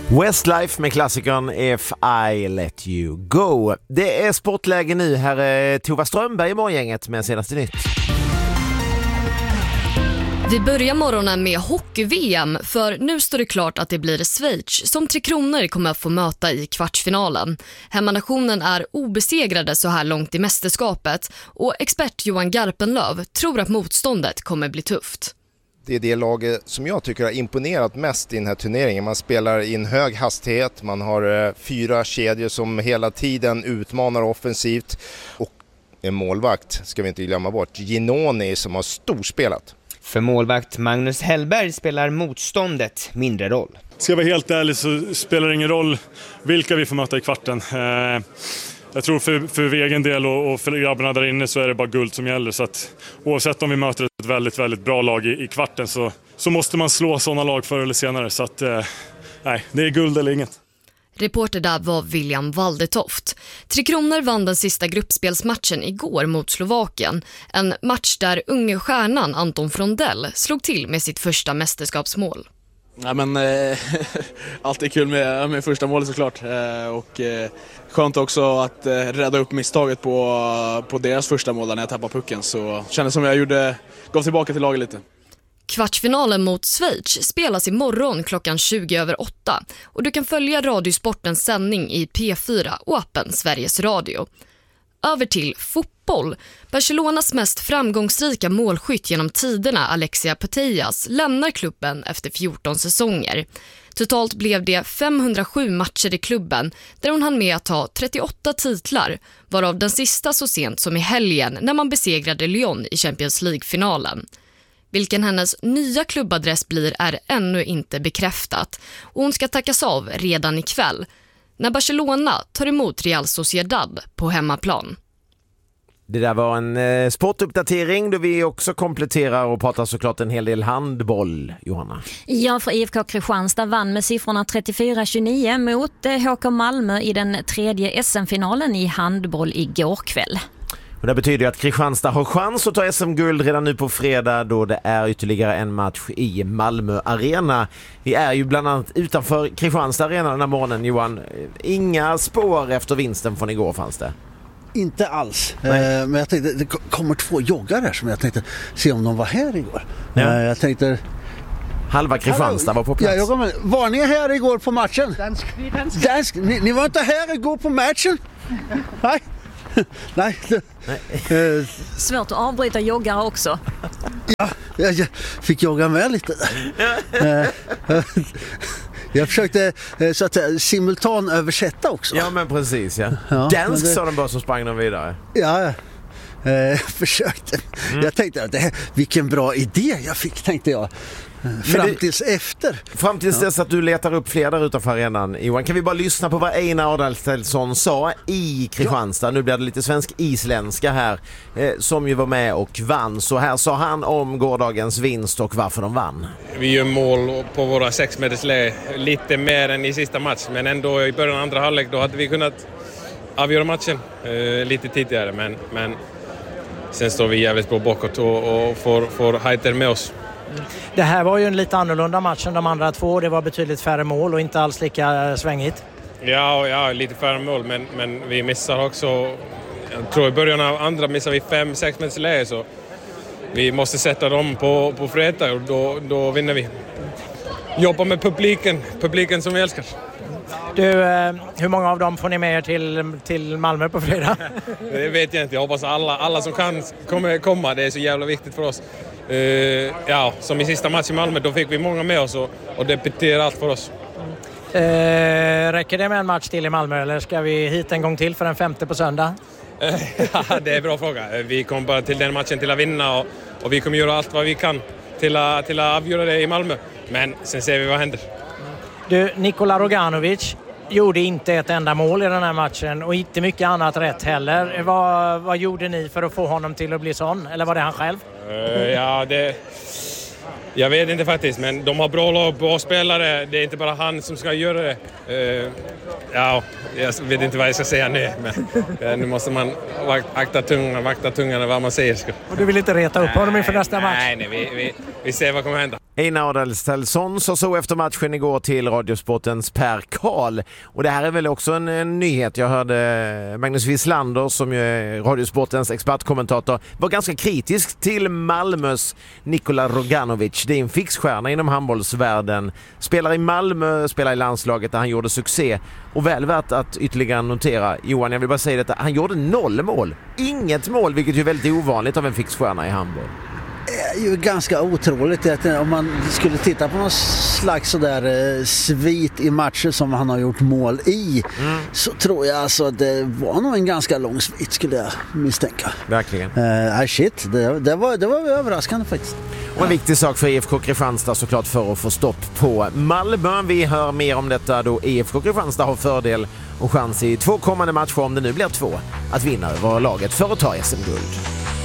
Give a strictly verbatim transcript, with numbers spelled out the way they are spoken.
Westlife med klassikern If I Let You Go. Det är sportläge nu. Här är Tova Strömberg i morgongänget med senaste nytt. Vi börjar morgonen med hockey-V M, för nu står det klart att det blir Schweiz som Tre Kronor kommer att få möta i kvartsfinalen. Hemmanationen är obesegrade så här långt i mästerskapet och expert Johan Garpenlöv tror att motståndet kommer bli tufft. Det är det laget som jag tycker har imponerat mest i den här turneringen. Man spelar i en hög hastighet, man har fyra kedjor som hela tiden utmanar offensivt och en målvakt, ska vi inte glömma bort, Ginoni, som har storspelat. För målvakt Magnus Hellberg spelar motståndet mindre roll. Ska jag vara helt ärlig så spelar det ingen roll vilka vi får möta i kvarten. Eh, jag tror för, för egen del och, och för grabbarna där inne så är det bara guld som gäller. Så att, oavsett om vi möter ett väldigt, väldigt bra lag i, i kvarten så, så måste man slå sådana lag förr eller senare. Så att, eh, nej, det är guld eller inget. Reporter där var William Waldetoft. Tre Kronor vann den sista gruppspelsmatchen igår mot Slovakien. En match där unge stjärnan Anton Frondell slog till med sitt första mästerskapsmål. Ja, men, eh, allt är kul med, med första målet såklart. Eh, och eh, skönt också att eh, rädda upp misstaget på, på deras första mål när jag tappade pucken. Så kändes som jag gjorde, gav tillbaka till laget lite. Kvartsfinalen mot Schweiz spelas imorgon klockan tjugo över åtta och du kan följa Radiosportens sändning i P fyra och appen Sveriges Radio. Över till fotboll. Barcelonas mest framgångsrika målskytt genom tiderna, Alexia Putellas, lämnar klubben efter fjorton säsonger. Totalt blev det femhundrasju matcher i klubben där hon hann med att ta trettioåtta titlar, varav den sista så sent som i helgen när man besegrade Lyon i Champions League-finalen. Vilken hennes nya klubbadress blir är ännu inte bekräftat och hon ska tackas av redan ikväll när Barcelona tar emot Real Sociedad på hemmaplan. Det där var en eh, sportuppdatering då vi också kompletterar och pratar såklart en hel del handboll, Johanna. Ja, för I F K Kristianstad vann med siffrorna trettiofyra tjugonio mot eh, H K Malmö i den tredje S M-finalen i handboll igår kväll. Och det betyder att Kristianstad har chans att ta S M-guld redan nu på fredag då det är ytterligare en match i Malmö Arena. Vi är ju bland annat utanför Kristianstad Arena den här morgonen, Johan. Inga spår efter vinsten från igår fanns det. Inte alls. Eh, men jag tänkte, det kommer två joggare här som jag tänkte se om de var här igår. Ja. Eh, jag tänkte... Halva Kristianstad var på plats. Ja, jag var ni här igår på matchen? Dansk, dansk. Dansk. Ni, ni var inte här igår på matchen? Nej. Nej. Nej. Svårt att avbryta joggare också. Ja, jag fick jogga med lite. Jag försökte så att simultan översätta också. Ja, men precis, ja. ja Dansk det... sa de bara så sprang de vidare. Ja, ja. Jag försökte. Mm. Jag tänkte att det, vilken bra idé jag fick, tänkte jag. Fram tills det, efter. Fram tills ja. dess att du letar upp fler där utanför arenan. Johan, kan vi bara lyssna på vad Einar Adalstelsson sa i Kristianstad? Ja. Nu blir det lite svensk-isländska här eh, som ju var med och vann. Så här sa han om gårdagens vinst och varför de vann. Vi gör mål på våra sex medelsläge lite mer än i sista match. Men ändå i början av andra halvlek då hade vi kunnat avgöra matchen eh, lite tidigare. Men, men sen står vi jävligt bra bakåt och, och får, får Heiter med oss. Det här var ju en lite annorlunda match än de andra två. Det var betydligt färre mål och inte alls lika svängigt. Ja, ja lite färre mål, men, men vi missar också... Jag tror i början av andra missar vi fem, sex minuters läge, så vi måste sätta dem på, på fredag och då, då vinner vi. Jobba med publiken, publiken som vi älskar. Du, hur många av dem får ni med er till, till Malmö på fredag? Det vet jag inte. Jag hoppas alla, alla som kan kommer komma. Det är så jävla viktigt för oss. Uh, ja, som i sista matchen i Malmö, då fick vi många med oss och, och det betyder allt för oss. Uh, räcker det med en match till i Malmö eller ska vi hit en gång till för en femte på söndag? Ja, det är en bra fråga. Vi kommer bara till den matchen till att vinna och, och vi kommer göra allt vad vi kan till att, till att avgöra det i Malmö. Men sen ser vi vad händer. Du, Nikola Roganovic gjorde inte ett enda mål i den här matchen och inte mycket annat rätt heller. Vad, vad gjorde ni för att få honom till att bli sån? Eller var det han själv? Uh, ja, det... Jag vet inte faktiskt, men de har bra lag, bra spelare. Det är inte bara han som ska göra det. Uh, ja, jag vet inte vad jag ska säga nu, men uh, nu måste man akta tungan, vakta tungan vad man säger. Och du vill inte reta upp honom inför nästa match? Nej, nej, vi, vi, vi ser vad kommer hända. Einar Adelsson sa så efter matchen igår till Radiosportens Per Karl. Och det här är väl också en, en nyhet. Jag hörde Magnus Wislander, som ju är Radiosportens expertkommentator, var ganska kritisk till Malmös Nikola Roganovic. Det är en fixstjärna inom handbollsvärlden. Spelar i Malmö, spelar i landslaget där han gjorde succé. Och väl värt att ytterligare notera, Johan, jag vill bara säga detta, han gjorde noll mål. Inget mål, vilket är väldigt ovanligt av en fixstjärna i handboll. Det är ju ganska otroligt att om man skulle titta på någon slags sådär eh, svit i matcher som han har gjort mål i, mm. så tror jag alltså att det var nog en ganska lång svit, skulle jag misstänka. Verkligen. Eh, shit, det, det, var, det var överraskande faktiskt. Och en viktig sak för I F K Kristianstad såklart för att få stopp på Malmö. Vi hör mer om detta då I F K Kristianstad har fördel och chans i två kommande matcher, om det nu blir två, att vinna över laget för att ta S M-guld.